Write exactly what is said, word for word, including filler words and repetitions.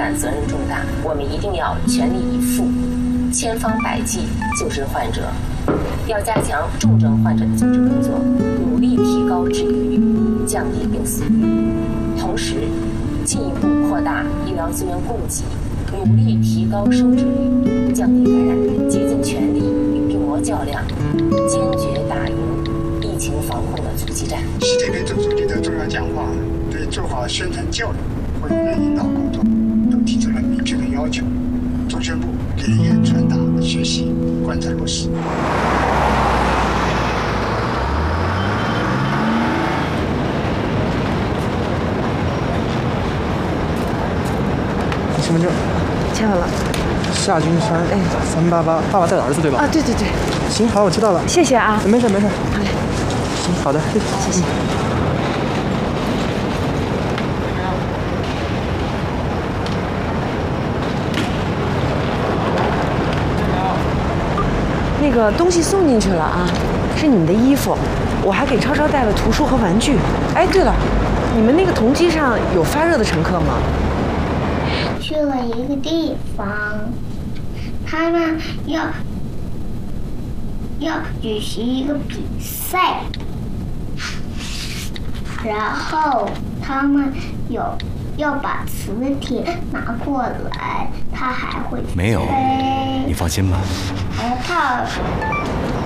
患责任重大，我们一定要全力以赴，千方百计救治患者，要加强重症患者的救治工作，努力提高治愈率，降低病死率，同时进一步扩大医疗资源供给，努力提高收治率，降低感染率，竭尽全力与病魔较量，坚决打赢疫情防控的阻击战。 习近平总书记的重要讲话对做好宣传教育和舆论引导工作都提出了明确的要求。中宣部连夜传达、学习、贯彻落实。 身份证签完了。 夏君山， 哎， 三八八，爸爸带的儿子对吧？ 啊，对对对。 行，好，我知道了。 谢谢啊。 没事没事。 好嘞。 行，好的，谢谢。 谢谢。那个东西送进去了啊，是你们的衣服，我还给超超带了图书和玩具。哎，对了，你们那个同机上有发热的乘客吗？ 去了一个地方，他们要要举行一个比赛，然后他们有要把磁铁拿过来，他还会没有，你放心吧。 还要套。